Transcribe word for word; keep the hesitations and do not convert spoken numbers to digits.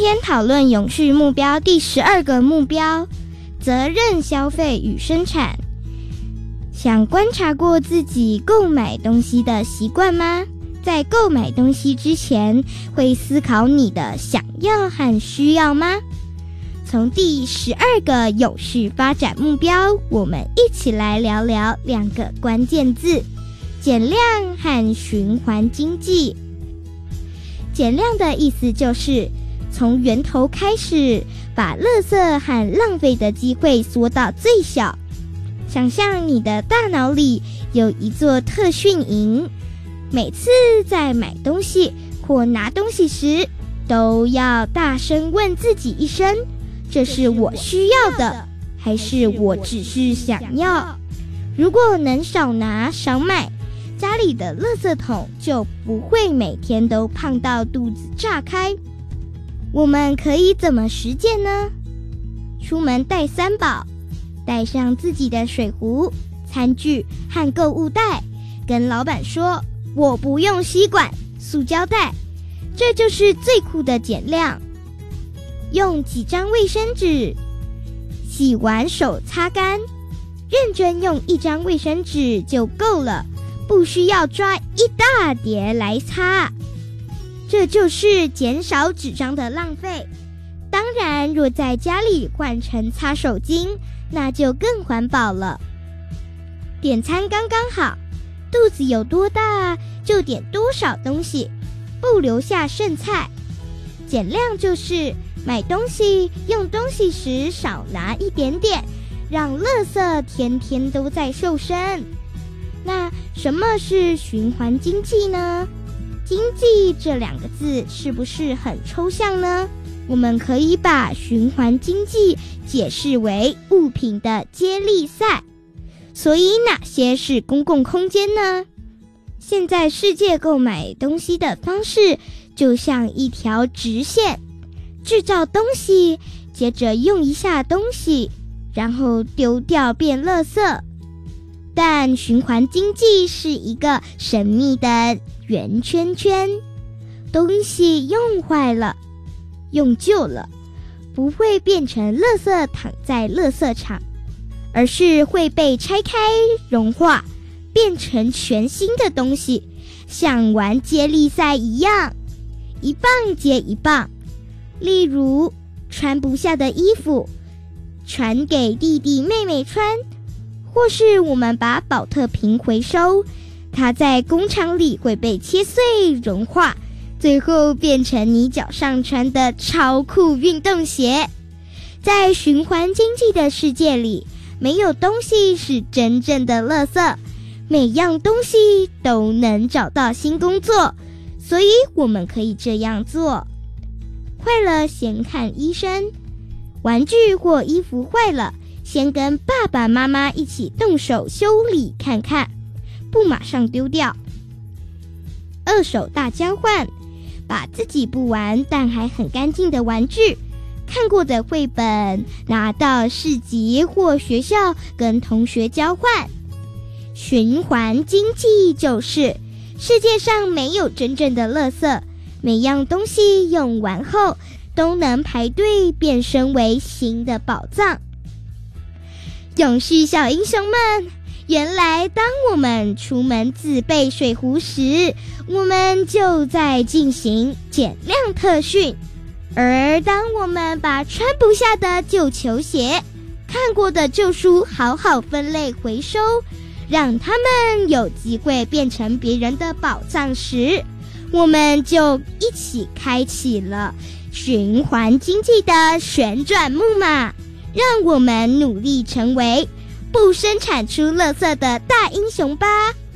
天讨论永续目标第十二个目标，责任消费与生产。想观察过自己购买东西的习惯吗？在购买东西之前，会思考你的想要和需要吗？从第十二个永续发展目标，我们一起来聊聊两个关键字：减量和循环经济。减量的意思就是从源头开始，把垃圾和浪费的机会缩到最小。想象你的大脑里有一座特训营，每次在买东西或拿东西时，都要大声问自己一声：这是我需要的，还是我只是想要？如果能少拿少买，家里的垃圾桶就不会每天都胖到肚子炸开。我们可以怎么实践呢？出门带三宝，带上自己的水壶、餐具和购物袋，跟老板说我不用吸管、塑胶袋，这就是最酷的减量。用几张卫生纸，洗完手擦干，认真用一张卫生纸就够了，不需要抓一大叠来擦。这就是减少纸张的浪费。当然，若在家里换成擦手巾，那就更环保了。点餐刚刚好，肚子有多大就点多少东西，不留下剩菜。减量就是买东西、用东西时少拿一点点，让垃圾天天都在瘦身。那什么是循环经济呢？经济这两个字是不是很抽象呢？我们可以把循环经济解释为物品的接力赛。所以哪些是公共空间呢？现在世界购买东西的方式就像一条直线，制造东西，接着用一下东西，然后丢掉变垃圾。但循环经济是一个神秘的圆圈圈，东西用坏了、用旧了，不会变成垃圾躺在垃圾场，而是会被拆开融化，变成全新的东西，像玩接力赛一样，一棒接一棒。例如穿不下的衣服传给弟弟妹妹穿，或是我们把保特瓶回收，它在工厂里会被切碎融化，最后变成你脚上穿的超酷运动鞋。在循环经济的世界里，没有东西是真正的垃圾，每样东西都能找到新工作，所以我们可以这样做。坏了先看医生，玩具或衣服坏了，先跟爸爸妈妈一起动手修理看看，不马上丢掉。二手大交换，把自己不玩但还很干净的玩具、看过的绘本拿到市集或学校跟同学交换。循环经济就是世界上没有真正的垃圾，每样东西用完后都能排队变身为新的宝藏。永续小英雄们，原来当我们出门自备水壶时，我们就在进行减量特训。而当我们把穿不下的旧球鞋、看过的旧书好好分类回收，让他们有机会变成别人的宝藏时，我们就一起开启了循环经济的旋转木马，让我们努力成为不生产出垃圾的大英雄吧。